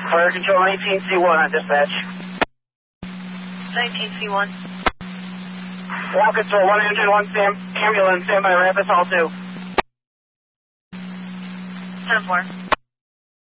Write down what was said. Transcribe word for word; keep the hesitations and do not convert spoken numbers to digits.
Fire control nineteen C one on dispatch. nineteen C one. Wall control one engine, one Sam ambulance, stand by Rapid Hall two. ten four.